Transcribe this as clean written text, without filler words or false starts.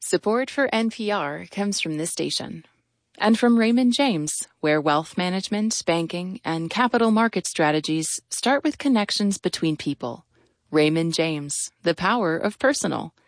Support for NPR comes from this station and from Raymond James, where wealth management, banking, and capital market strategies start with connections between people. Raymond James, the power of personal.